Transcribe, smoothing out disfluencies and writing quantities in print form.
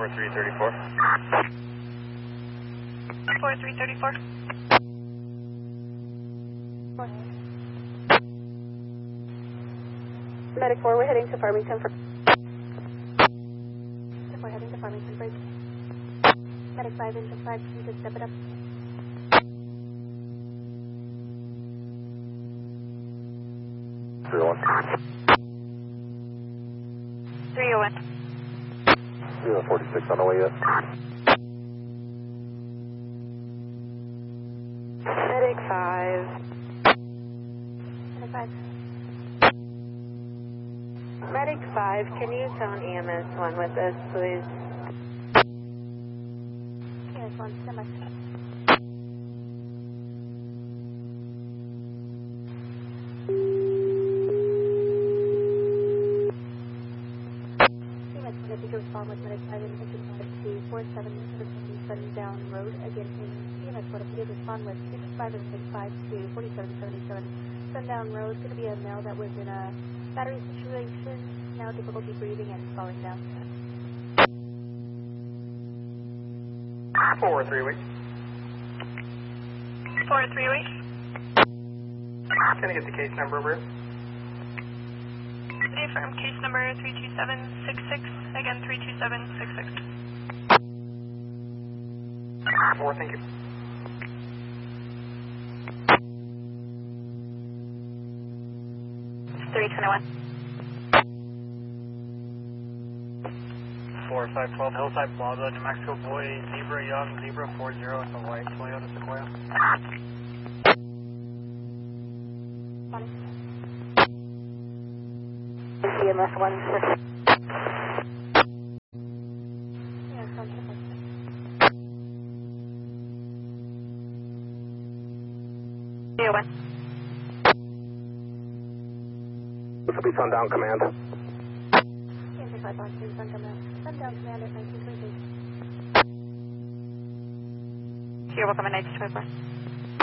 4334. 4334. Medic 4, we're heading to Farmington for... We're heading to Farmington Bridge. Medic 5, engine 5, can you just step it up? Zero 301. 46 on the way yet. Medic 5. Medic 5. Medic 5, can you zone EMS 1 with us, please? EMS 1, stand by. EMS 1, if you could respond with Medic 5 and Engine 5 to 4777 Sundown Road, again, EMS 1, if you could respond with Engine 5 and Medic 5 to 4777 Sundown Road. It's going to be a male that was in a battery situation, now difficulty breathing and falling down. 438. 438. Can I get the case number over? Affirm case number 32766. Again, 32766. 4, thank you. It's 321. 4512 Hillside Plaza, New Mexico Boy, Zebra Young, Zebra 40 in the white Toyota Sequoia. EMS 1. This will be Sundown Command. Sundown Command at 1923. You're welcome at 1924.